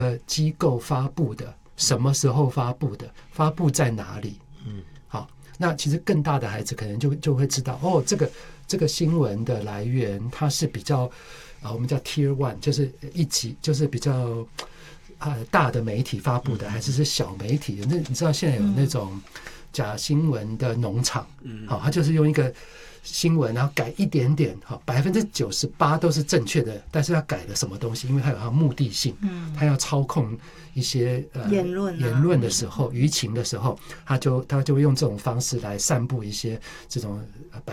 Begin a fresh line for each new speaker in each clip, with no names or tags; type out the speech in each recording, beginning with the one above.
机构发布的，什么时候发布的，发布在哪里？好，那其实更大的孩子可能就会知道，哦，这个新闻的来源它是比较我们叫 Tier 1，就是一级，就是比较大的媒体发布的，还是小媒体？那你知道现在有那种假新闻的农场，好，他就是用一个新闻，然后改一点点，好，98%都是正确的，但是他改了什么东西？因为他有他目的性，他要操控一些言论的时候，舆情的时候，他就会用这种方式来散布一些这种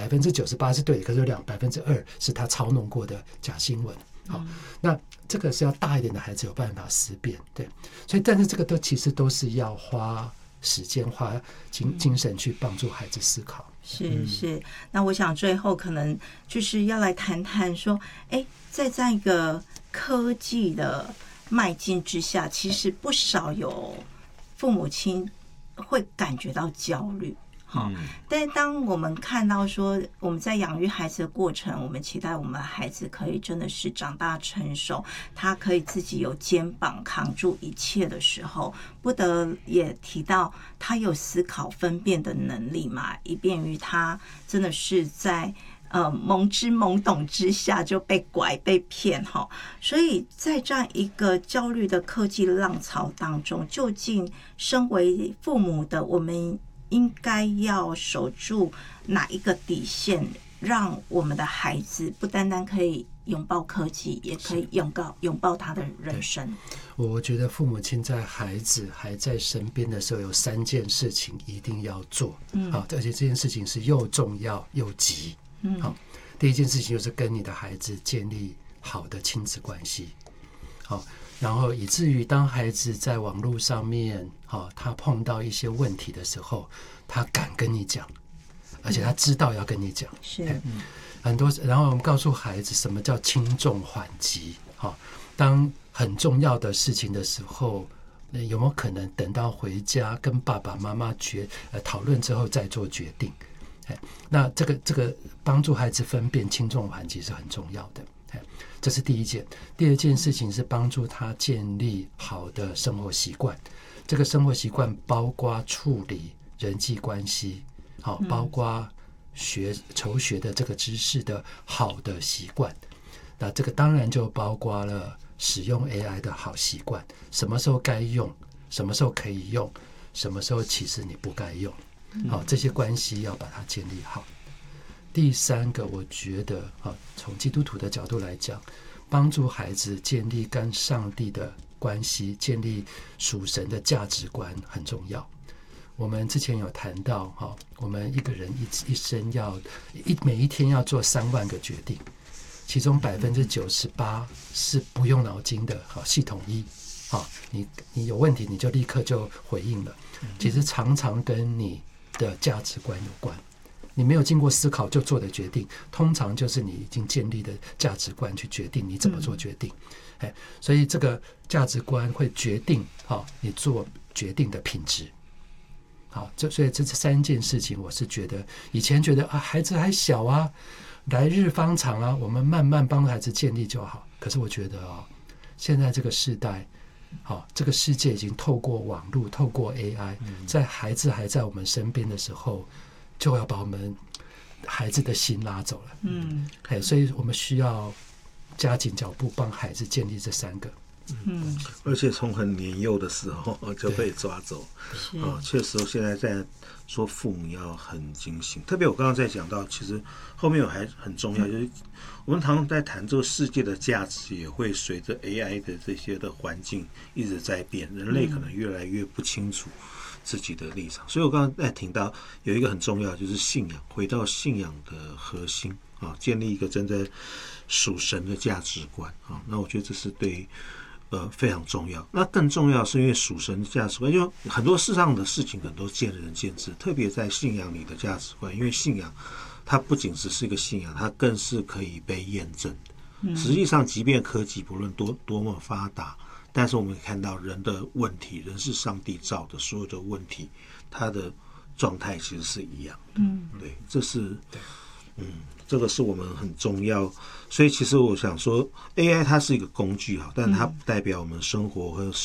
98%是对的，可是有2%是他操弄过的假新闻。好，那这个是要大一点的孩子有办法识别，对，所以但是这个其实都是要花时间、花精神去帮助孩子思考。
是，那我想最后可能就是要来谈谈说，在这样一个科技的迈进之下，其实不少有父母亲会感觉到焦虑。但是当我们看到说我们在养育孩子的过程，我们期待我们的孩子可以真的是长大成熟，他可以自己有肩膀扛住一切的时候，不得也提到他有思考分辨的能力嘛，以便于他真的是在懵懂之下就被拐被骗哈。所以在这样一个焦虑的科技浪潮当中，究竟身为父母的我们应该要守住哪一个底线，让我们的孩子不单单可以拥抱科技，也可以拥抱他的人生。
我觉得父母亲在孩子还在身边的时候，有3件事情一定要做，而且这件事情是又重要又急。第一件事情就是跟你的孩子建立好的亲子关系，好，然后以至于当孩子在网络上面，他碰到一些问题的时候，他敢跟你讲，而且他知道要跟你讲。
是，
很多，然后我们告诉孩子什么叫轻重缓急。当很重要的事情的时候，有没有可能等到回家跟爸爸妈妈讨论之后再做决定？那这个帮助孩子分辨轻重缓急是很重要的。这是第一件。第二件事情是帮助他建立好的生活习惯。这个生活习惯包括处理人际关系，包括求学的这个知识的好的习惯。那这个当然就包括了使用 AI 的好习惯，什么时候该用，什么时候可以用，什么时候其实你不该用。这些关系要把它建立好。第三个，我觉得从基督徒的角度来讲，帮助孩子建立跟上帝的关系，建立属神的价值观很重要。我们之前有谈到，我们一个人一生每一天要做3万个决定，其中98%是不用脑筋的，系统一，你有问题你就立刻就回应了。其实常常跟你的价值观有关，你没有经过思考就做的决定，通常就是你已经建立的价值观去决定你怎么做决定。所以这个价值观会决定你做决定的品质。所以这3件事情，我是觉得以前觉得孩子还小啊，来日方长啊，我们慢慢帮孩子建立就好。可是我觉得现在这个时代，这个世界已经透过网络，透过 AI，在孩子还在我们身边的时候，就要把我们孩子的心拉走了。所以我们需要加紧脚步，帮孩子建立这3个。
而且从很年幼的时候就被抓走。确实现在在说父母要很警醒，特别我刚刚在讲到，其实后面还很重要，就是我们常常在谈这个世界的价值也会随着 AI 的这些的环境一直在变，人类可能越来越不清楚自己的立场。所以我刚刚在听到有一个很重要，就是信仰，回到信仰的核心，建立一个真的属神的价值观。那我觉得这是对非常重要。那更重要是因为属神的价值观，因为很多世上的事情可能都见仁见智，特别在信仰里的价值观，因为信仰它不仅只是一个信仰，它更是可以被验证的。实际上即便科技不论多么发达，但是我们看到人的问题，人是上帝造的，所有的问题它的状态其实是一样的。对，这是这个是我们很重要。所以其实我想说 AI 它是一个工具，但它不代表我们生活和